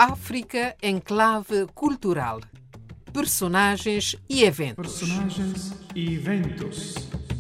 África Enclave Cultural. Personagens e eventos. Personagens e eventos.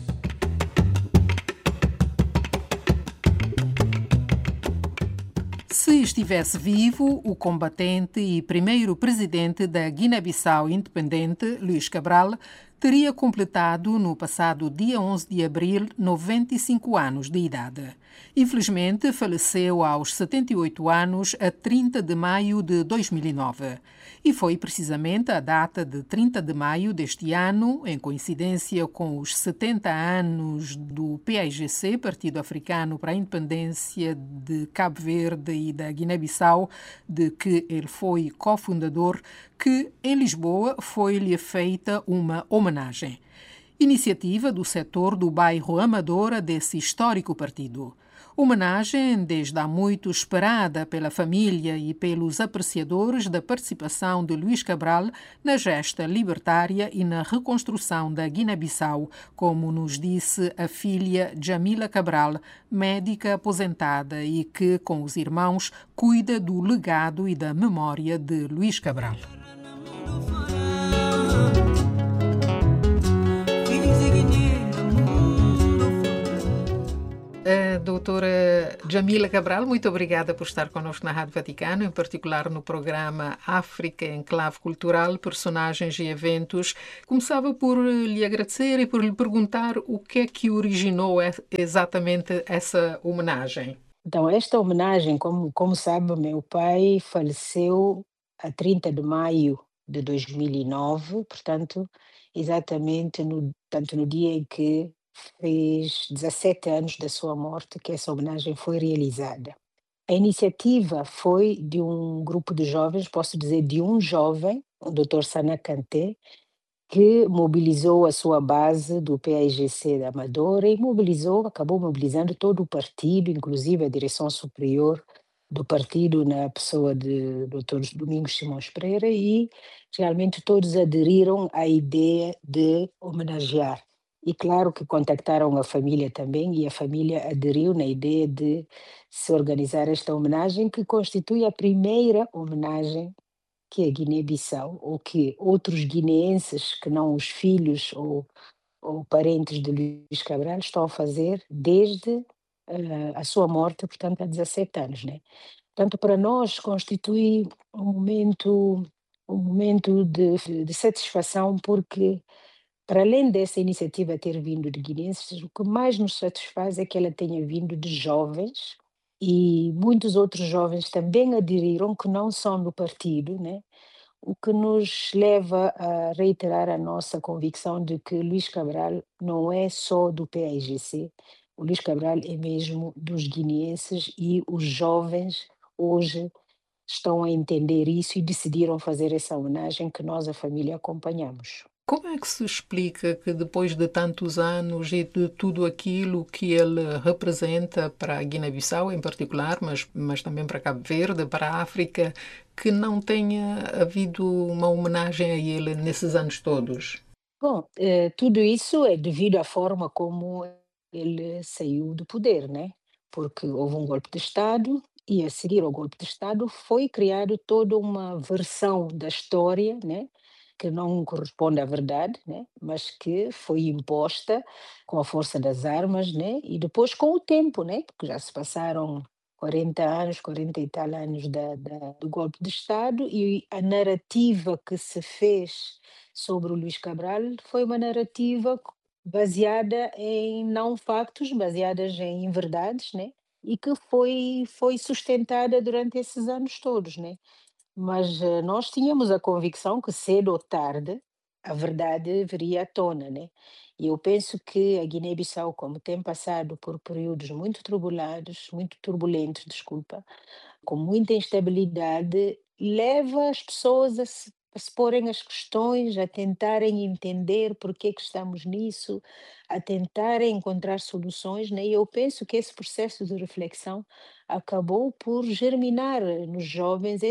Se estivesse vivo, o combatente e primeiro presidente da Guiné-Bissau independente, Luís Cabral, teria completado no passado dia 11 de abril 95 anos de idade. Infelizmente, faleceu aos 78 anos a 30 de maio de 2009. E foi precisamente a data de 30 de maio deste ano, em coincidência com os 70 anos do PAIGC, Partido Africano para a Independência de Cabo Verde e da Guiné-Bissau, de que ele foi cofundador, que em Lisboa foi-lhe feita uma homenagem. Iniciativa do setor do bairro Amadora desse histórico partido. Homenagem desde há muito esperada pela família e pelos apreciadores da participação de Luís Cabral na gesta libertária e na reconstrução da Guiné-Bissau, como nos disse a filha Jamila Cabral, médica aposentada e que, com os irmãos, cuida do legado e da memória de Luís Cabral. Doutora Jamila Cabral, muito obrigada por estar connosco na Rádio Vaticano, em particular no programa África Enclave Cultural, Personagens e Eventos. Começava por lhe agradecer e por lhe perguntar o que é que originou exatamente essa homenagem. Então, esta homenagem, como sabe, meu pai faleceu a 30 de maio de 2009, portanto, exatamente no dia em que fez 17 anos da sua morte, que essa homenagem foi realizada. A iniciativa foi de um grupo de jovens, posso dizer de um jovem, o Dr. Sana Kanté, que mobilizou a sua base do PAIGC da Amadora e acabou mobilizando todo o partido, inclusive a direção superior do partido, na pessoa de Dr. Domingos Simões Pereira, e realmente todos aderiram à ideia de homenagear. E claro que contactaram a família também, e a família aderiu na ideia de se organizar esta homenagem, que constitui a primeira homenagem que a Guiné-Bissau, ou que outros guineenses, que não os filhos ou parentes de Luís Cabral, estão a fazer desde a sua morte, portanto, há 17 anos, né? Portanto, para nós constitui um momento de satisfação, porque, para além dessa iniciativa ter vindo de guineenses, o que mais nos satisfaz é que ela tenha vindo de jovens, e muitos outros jovens também aderiram, que não são do partido, né? O que nos leva a reiterar a nossa convicção de que Luís Cabral não é só do PAIGC, o Luís Cabral é mesmo dos guineenses, e os jovens hoje estão a entender isso e decidiram fazer essa homenagem que nós, a família, acompanhamos. Como é que se explica que depois de tantos anos e de tudo aquilo que ele representa para a Guiné-Bissau em particular, mas também para Cabo Verde, para a África, que não tenha havido uma homenagem a ele nesses anos todos? Bom, tudo isso é devido à forma como ele saiu do poder, né? Porque houve um golpe de Estado, e a seguir ao golpe de Estado foi criado toda uma versão da história, né? Que não corresponde à verdade, né? Mas que foi imposta com a força das armas, né? E depois com o tempo, né? Porque já se passaram 40 anos, 40 e tal anos do golpe de Estado, e a narrativa que se fez sobre o Luís Cabral foi uma narrativa baseada em não factos, baseadas em verdades, né? E que foi sustentada durante esses anos todos, né? Mas nós tínhamos a convicção que cedo ou tarde a verdade viria à tona, né? E eu penso que a Guiné-Bissau, como tem passado por períodos muito turbulentos, desculpa, com muita instabilidade, leva as pessoas a se porem as questões, a tentarem entender por que que estamos nisso, a tentarem encontrar soluções, né? E eu penso que esse processo de reflexão acabou por germinar nos jovens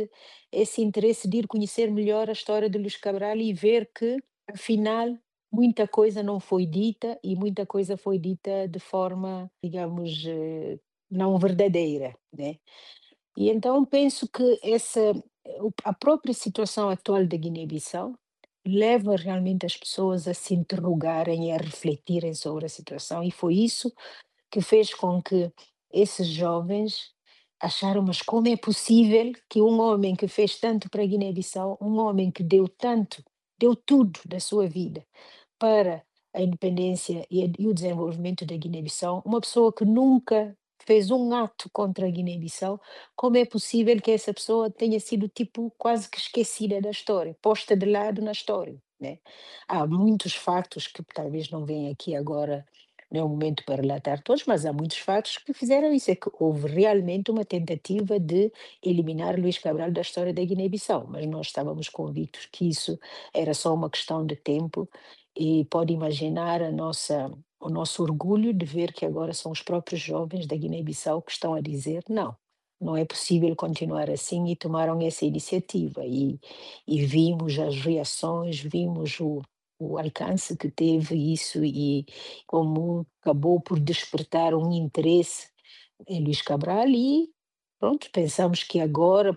esse interesse de ir conhecer melhor a história de Luís Cabral e ver que, afinal, muita coisa não foi dita, e muita coisa foi dita de forma, digamos, não verdadeira, né? E então penso que a própria situação atual da Guiné-Bissau leva realmente as pessoas a se interrogarem e a refletirem sobre a situação, e foi isso que fez com que esses jovens acharam, mas como é possível que um homem que fez tanto para a Guiné-Bissau, um homem que deu tanto, deu tudo da sua vida para a independência e o desenvolvimento da Guiné-Bissau, uma pessoa que nunca fez um ato contra a Guiné-Bissau, como é possível que essa pessoa tenha sido tipo quase que esquecida da história, posta de lado na história, né? Há muitos factos que talvez não venham aqui agora, não é o momento para relatar todos, mas há muitos factos que fizeram isso, é que houve realmente uma tentativa de eliminar Luís Cabral da história da Guiné-Bissau, mas nós estávamos convictos que isso era só uma questão de tempo e pode imaginar o nosso orgulho de ver que agora são os próprios jovens da Guiné-Bissau que estão a dizer não, não é possível continuar assim e tomaram essa iniciativa. E vimos as reações, vimos o alcance que teve isso e como acabou por despertar um interesse em Luís Cabral e pronto, pensamos que agora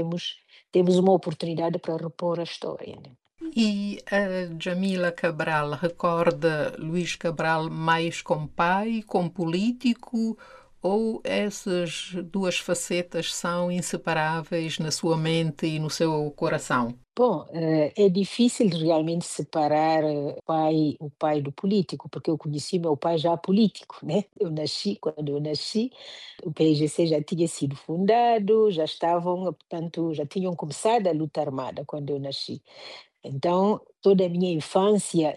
temos uma oportunidade para repor a história, né? E a Jamila Cabral recorda Luís Cabral mais como pai, como político, ou essas duas facetas são inseparáveis na sua mente e no seu coração? Bom, é difícil realmente separar o pai do político, porque eu conheci meu pai já político, né? Quando eu nasci, o PAIGC já tinha sido fundado, portanto, já tinham começado a luta armada quando eu nasci. Então, toda a minha infância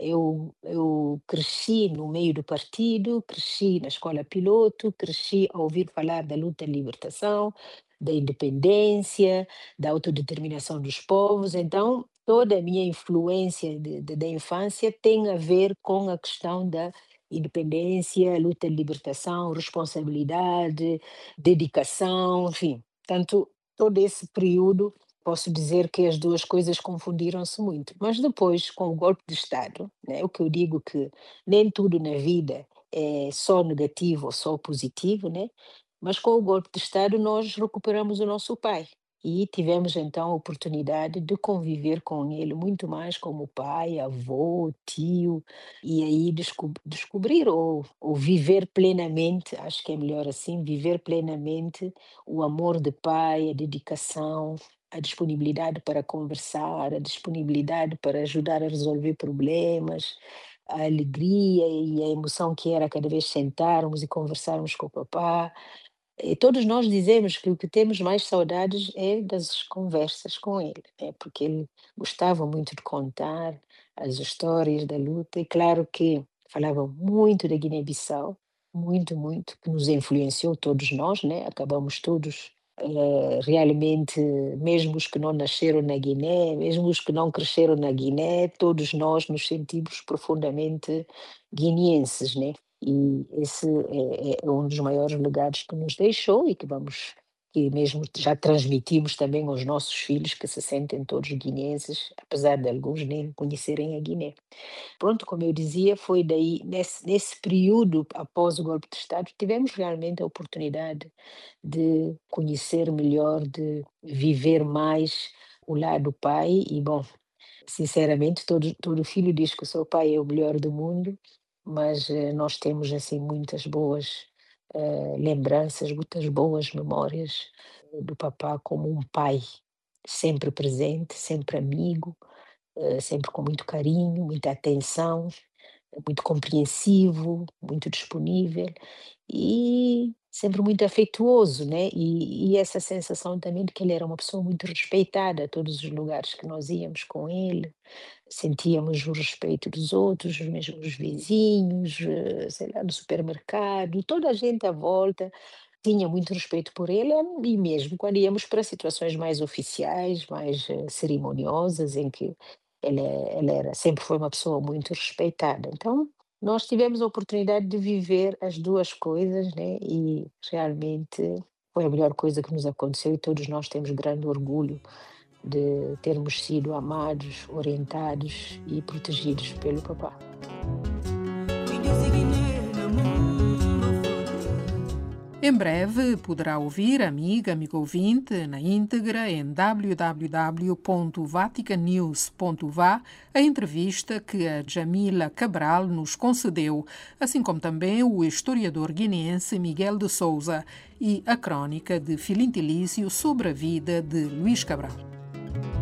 eu cresci no meio do partido, cresci na escola piloto, cresci a ouvir falar da luta de libertação, da independência, da autodeterminação dos povos. Então, toda a minha influência da infância tem a ver com a questão da independência, luta de libertação, responsabilidade, dedicação, enfim. Portanto, todo esse período posso dizer que as duas coisas confundiram-se muito, mas depois, com o golpe de Estado, né, o que eu digo que nem tudo na vida é só negativo ou só positivo, né? Mas com o golpe de Estado nós recuperamos o nosso pai e tivemos então a oportunidade de conviver com ele muito mais como pai, avô, tio, e aí descobrir ou viver plenamente, acho que é melhor assim, viver plenamente o amor de pai, a dedicação, a disponibilidade para conversar, a disponibilidade para ajudar a resolver problemas, a alegria e a emoção que era cada vez sentarmos e conversarmos com o papá. E todos nós dizemos que o que temos mais saudades é das conversas com ele, né? Porque ele gostava muito de contar as histórias da luta, e claro que falava muito da Guiné-Bissau, muito, muito, que nos influenciou todos nós, né? Acabamos todos realmente, mesmo os que não nasceram na Guiné, mesmo os que não cresceram na Guiné, todos nós nos sentimos profundamente guineenses, né? E esse é um dos maiores legados que nos deixou e que mesmo já transmitimos também aos nossos filhos que se sentem todos guineenses, apesar de alguns nem conhecerem a Guiné. Pronto, como eu dizia, foi daí, nesse período após o golpe de Estado, tivemos realmente a oportunidade de conhecer melhor, de viver mais o lado pai e, bom, sinceramente, todo filho diz que o seu pai é o melhor do mundo, mas nós temos assim muitas boas lembranças, muitas boas memórias do papá como um pai, sempre presente, sempre amigo, sempre com muito carinho, muita atenção, muito compreensivo, muito disponível e sempre muito afetuoso, né? E essa sensação também de que ele era uma pessoa muito respeitada a todos os lugares que nós íamos com ele, sentíamos o respeito dos outros, mesmo os vizinhos, sei lá, no supermercado, toda a gente à volta tinha muito respeito por ele, e mesmo quando íamos para situações mais oficiais, mais cerimoniosas, em que ele sempre foi uma pessoa muito respeitada. Então, nós tivemos a oportunidade de viver as duas coisas, né? E realmente foi a melhor coisa que nos aconteceu e todos nós temos grande orgulho de termos sido amados, orientados e protegidos pelo papá. Em breve poderá ouvir, amigo ouvinte, na íntegra em www.vaticanews.va a entrevista que a Jamila Cabral nos concedeu, assim como também o historiador guineense Miguel de Souza e a crónica de Filintilício sobre a vida de Luís Cabral.